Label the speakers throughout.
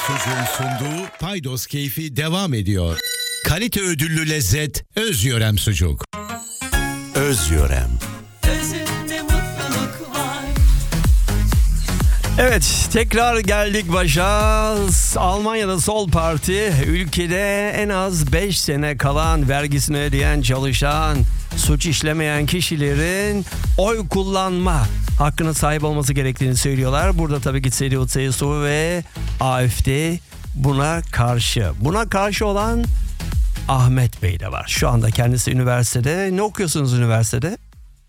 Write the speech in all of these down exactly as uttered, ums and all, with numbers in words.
Speaker 1: Sucuğun sunduğu Paydos Keyfi devam ediyor. Kalite ödüllü lezzet Özyörem Sucuk. Özyörem.
Speaker 2: Özünde mutluluk var.
Speaker 3: Evet, tekrar geldik başa. Almanya'da Sol Parti ülkede en az beş sene kalan, vergisini ödeyen, çalışan, suç işlemeyen kişilerin oy kullanma hakkına sahip olması gerektiğini söylüyorlar. Burada tabii ki C D U, C S U ve A F D buna karşı. Buna karşı olan Ahmet Bey de var. Şu anda kendisi üniversitede. Ne okuyorsunuz üniversitede?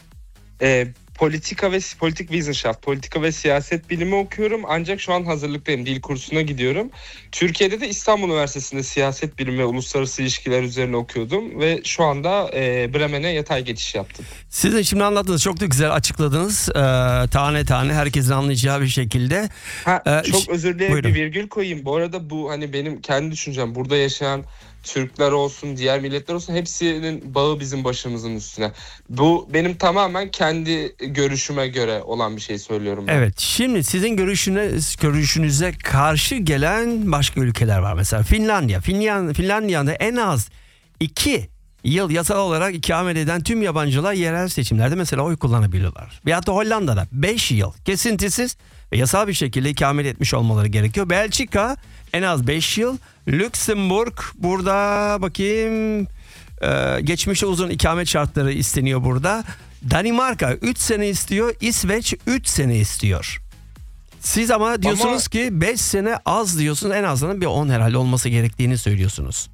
Speaker 4: E, politika ve politik Wissenschaft, politika ve siyaset bilimi okuyorum. Ancak şu an hazırlıktayım. Dil kursuna gidiyorum. Türkiye'de de İstanbul Üniversitesi'nde siyaset bilimi ve uluslararası ilişkiler üzerine okuyordum. Ve şu anda e, Bremen'e yatay geçiş yaptım.
Speaker 3: Sizin şimdi anlattınız. Çok da güzel açıkladınız. Ee, tane tane herkesin anlayacağı bir şekilde.
Speaker 4: Ha,
Speaker 3: Ee,
Speaker 4: çok özür dilerim,
Speaker 3: buyurun.
Speaker 4: bir virgül koyayım. Bu arada bu hani benim kendi düşüncem. Burada yaşayan Türkler olsun, diğer milletler olsun, hepsinin bağı bizim başımızın üstüne. Bu benim tamamen kendi görüşüme göre olan bir şey söylüyorum ben.
Speaker 3: Evet, şimdi sizin görüşünüz, görüşünüze karşı gelen başka ülkeler var. Mesela Finlandiya. Finland, Finlandiya'da en az iki yıl yasal olarak ikamet eden tüm yabancılar yerel seçimlerde mesela oy kullanabiliyorlar. Veyahut da Hollanda'da beş yıl kesintisiz ve yasal bir şekilde ikamet etmiş olmaları gerekiyor. Belçika en az beş yıl. Lüksemburg burada bakayım e, geçmişte uzun ikamet şartları isteniyor burada. Danimarka üç sene istiyor. İsveç üç sene istiyor. Siz ama diyorsunuz ama, ki beş sene az diyorsunuz. En azından bir on herhalde olması gerektiğini söylüyorsunuz.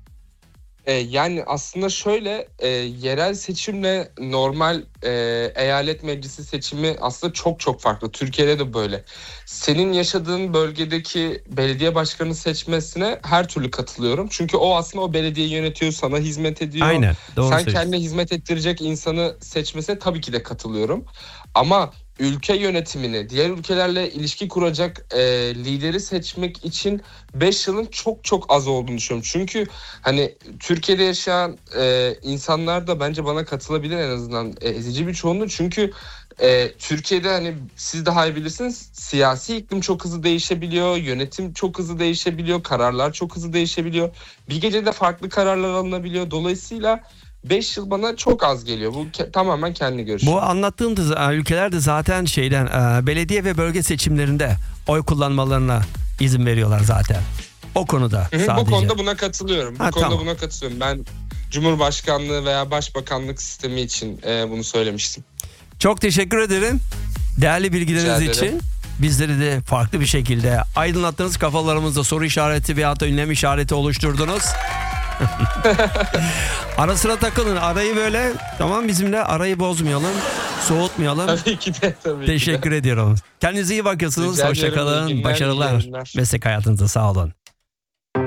Speaker 4: E, yani aslında şöyle e, yerel seçimle normal e, eyalet meclisi seçimi aslında çok çok farklı. Türkiye'de de böyle. Senin yaşadığın bölgedeki belediye başkanı seçmesine her türlü katılıyorum. Çünkü o aslında o belediyeyi yönetiyor, sana hizmet ediyor.
Speaker 3: Aynen, doğru
Speaker 4: Sen kendine hizmet ettirecek insanı seçmesine tabii ki de katılıyorum. Ama ülke yönetimini, diğer ülkelerle ilişki kuracak e, lideri seçmek için beş yılın çok çok az olduğunu düşünüyorum. Çünkü hani Türkiye'de yaşayan e, insanlar da bence bana katılabilir en azından e, ezici bir çoğunluğu. Çünkü e, Türkiye'de hani siz daha iyi bilirsiniz, siyasi iklim çok hızlı değişebiliyor, yönetim çok hızlı değişebiliyor, kararlar çok hızlı değişebiliyor. Bir gecede farklı kararlar alınabiliyor. Dolayısıyla beş yıl bana çok az geliyor. Bu ke- tamamen kendi görüşüm.
Speaker 3: Bu anlattığınız ülkeler de zaten şeyden belediye ve bölge seçimlerinde oy kullanmalarına izin veriyorlar zaten. O konuda
Speaker 4: Hı hı,
Speaker 3: sadece.
Speaker 4: Bu konuda buna katılıyorum. Bu
Speaker 3: ha,
Speaker 4: konuda
Speaker 3: tamam.
Speaker 4: buna katılıyorum. Ben Cumhurbaşkanlığı veya Başbakanlık sistemi için e, bunu söylemiştim.
Speaker 3: Çok teşekkür ederim. Değerli bilgileriniz
Speaker 4: Rica ederim.
Speaker 3: için. Bizleri de farklı bir şekilde aydınlattınız. Kafalarımızda soru işareti veya da ünlem işareti oluşturdunuz. Ara sıra takılın. Arayı böyle tamam bizimle arayı bozmayalım. Soğutmayalım.
Speaker 4: Tabii ki de. Tabii
Speaker 3: Teşekkür
Speaker 4: ki de.
Speaker 3: ediyorum. Kendinize iyi bakıyorsunuz.
Speaker 4: Rica ederim.
Speaker 3: Hoşçakalın.
Speaker 4: İyi günler,
Speaker 3: Başarılar.
Speaker 4: iyi yayınlar.
Speaker 3: Meslek hayatınızda sağ olun.